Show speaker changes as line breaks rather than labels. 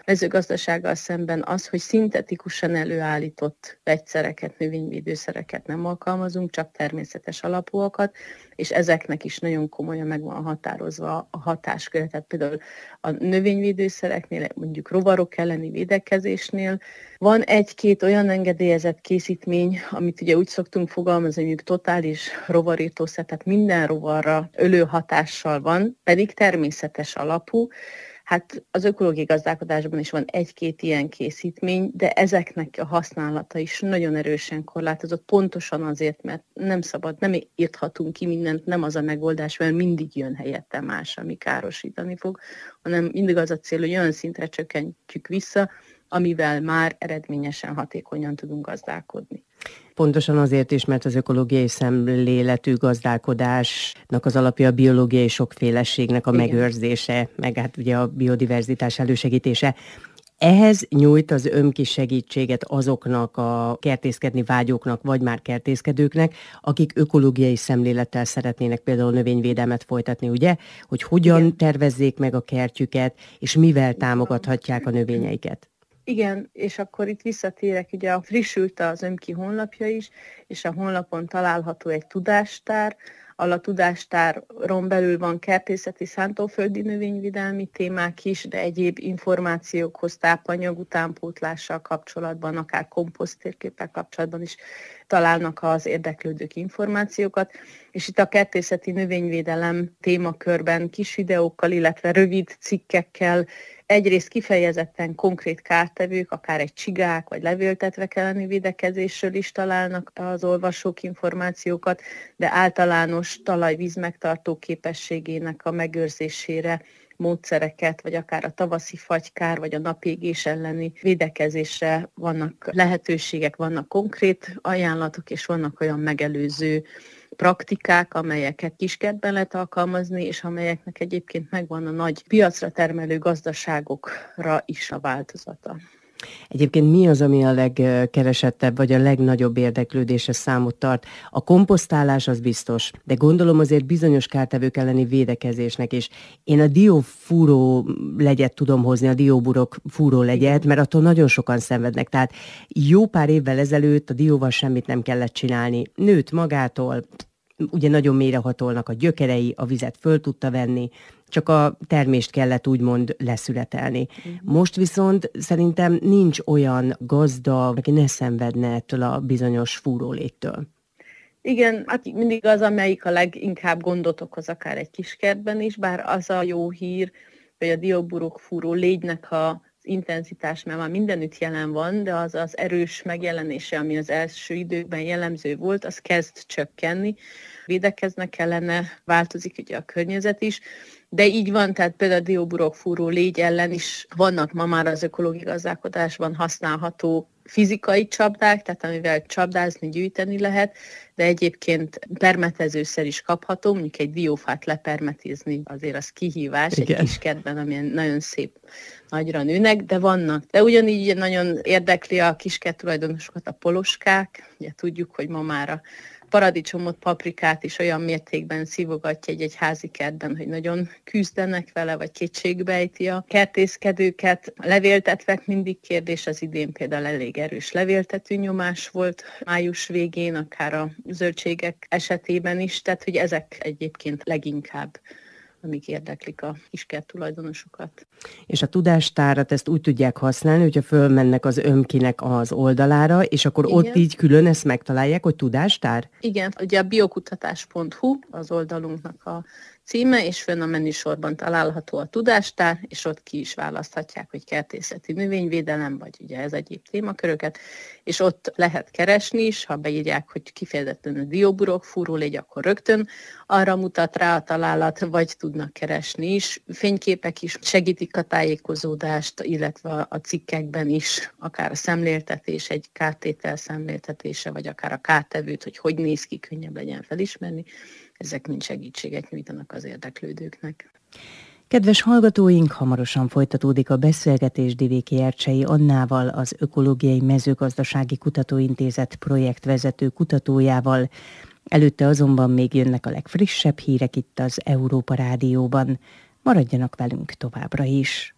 mezőgazdasággal szemben az, hogy szintetikusan előállított vegyszereket, növényvédőszereket nem alkalmazunk, csak természetes alapúakat, és ezeknek is nagyon komolyan meg van határozva a hatásköre. Tehát például a növényvédőszereknél, mondjuk rovarok elleni védekezésnél van egy-két olyan engedélyezett készítmény, amit ugye úgy szoktunk fogalmazni, hogy totális rovarírtószer, tehát minden rovarra ölő hatással van, pedig természetes alapú. Hát az ökológiai gazdálkodásban is van egy-két ilyen készítmény, de ezeknek a használata is nagyon erősen korlátozott, pontosan azért, mert nem szabad, nem írthatunk ki mindent, nem az a megoldás, mert mindig jön helyette más, ami károsítani fog, hanem mindig az a cél, hogy olyan szintre csökkentjük vissza, amivel már eredményesen, hatékonyan tudunk gazdálkodni.
Pontosan azért is, mert az ökológiai szemléletű gazdálkodásnak az alapja a biológiai sokféleségnek a megőrzése, meg hát ugye a biodiverzitás elősegítése. Ehhez nyújt az ÖMKI segítséget azoknak a kertészkedni vágyóknak, vagy már kertészkedőknek, akik ökológiai szemlélettel szeretnének például növényvédelmet folytatni, ugye? Hogy hogyan tervezzék meg a kertjüket, és mivel támogathatják a növényeiket.
Igen, és akkor itt visszatérek, ugye frissült az ÖMKI honlapja is, és a honlapon található egy tudástár, ahol a tudástáron belül van kertészeti, szántóföldi növényvédelmi témák is, de egyéb információkhoz, tápanyag utánpótlással kapcsolatban, akár komposzttérképpel kapcsolatban is találnak az érdeklődők információkat. És itt a kertészeti növényvédelem témakörben kis videókkal, illetve rövid cikkekkel, egyrészt kifejezetten konkrét kártevők, akár egy csigák vagy levéltetvek elleni védekezésről is találnak az olvasók információkat, de általános talajvíz megtartó képességének a megőrzésére módszereket, vagy akár a tavaszi fagykár, vagy a napégés elleni védekezésre vannak lehetőségek, vannak konkrét ajánlatok, és vannak olyan megelőző praktikák, amelyeket kiskertben lehet alkalmazni, és amelyeknek egyébként megvan a nagy piacra termelő gazdaságokra is a változata.
Egyébként mi az, ami a legkeresettebb, vagy a legnagyobb érdeklődésre számot tart? A komposztálás az biztos, de gondolom azért bizonyos kártevők elleni védekezésnek is. Én a diófúró legyet tudom hozni, a dióburok fúró legyet, mert attól nagyon sokan szenvednek. Tehát jó pár évvel ezelőtt a dióval semmit nem kellett csinálni. Nőtt magától, ugye nagyon mélyre hatolnak a gyökerei, a vizet föl tudta venni, csak a termést kellett úgymond leszületelni. Most viszont szerintem nincs olyan gazda, aki ne szenvedne ettől a bizonyos fúróléttől.
Igen, hát mindig az, amelyik a leginkább gondot okoz akár egy kiskertben is, bár az a jó hír, hogy a dióburok fúró légynek az intenzitás, mert már mindenütt jelen van, de az erős megjelenése, ami az első időkben jellemző volt, az kezd csökkenni. Védekeznek ellene, változik ugye a környezet is, de így van, tehát például a dióburok fúró légy ellen is vannak ma már az ökológiai gazdálkodásban használható fizikai csapdák, tehát amivel csapdázni, gyűjteni lehet, de egyébként permetezőszer is kapható, mondjuk egy diófát lepermetizni, azért az kihívás. Igen. Egy kis kertben, amilyen nagyon szép nagyra nőnek, de vannak. De ugyanígy nagyon érdekli a kiskert tulajdonosokat a poloskák, ugye tudjuk, hogy ma már a paradicsomot, paprikát is olyan mértékben szívogatja egy házi kertben, hogy nagyon küzdenek vele, vagy kétségbejti a kertészkedőket. A levéltetvek mindig kérdés, az idén például elég erős levéltető nyomás volt május végén, akár a zöldségek esetében is, tehát hogy ezek egyébként leginkább amik érdeklik a kiskert tulajdonosokat.
És a tudástárat ezt úgy tudják használni, hogyha fölmennek az ÖMKI-nek az oldalára, és akkor igen. Ott így külön ezt megtalálják, hogy tudástár?
Igen, ugye a biokutatás.hu az oldalunknak a címe, és fönn a menüsorban található a tudástár, és ott ki is választhatják, hogy kertészeti növényvédelem, vagy ugye ez egyéb témaköröket, és ott lehet keresni is, ha beírják, hogy kifejezetten a dióburok fúrólégy, akkor rögtön arra mutat rá a találat, vagy tudnak keresni is. Fényképek is segítik a tájékozódást, illetve a cikkekben is, akár a szemléltetés, egy kártétel szemléltetése, vagy akár a kártevőt, hogy néz ki, könnyebb legyen felismerni. Ezek mind segítséget nyújtanak az érdeklődőknek.
Kedves hallgatóink, hamarosan folytatódik a beszélgetés Divéki Ercsei Annával, az Ökológiai Mezőgazdasági Kutatóintézet projektvezető kutatójával. Előtte azonban még jönnek a legfrissebb hírek itt az Európa Rádióban. Maradjanak velünk továbbra is!